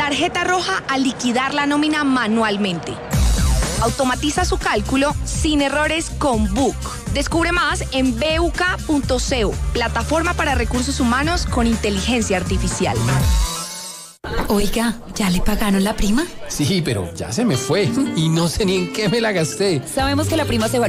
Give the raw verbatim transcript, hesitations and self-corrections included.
Tarjeta roja al liquidar la nómina manualmente. Automatiza su cálculo sin errores con B U C. Descubre más en b u k punto co, plataforma para recursos humanos con inteligencia artificial. Oiga, ¿ya le pagaron la prima? Sí, pero ya se me fue y no sé ni en qué me la gasté. Sabemos que la prima se va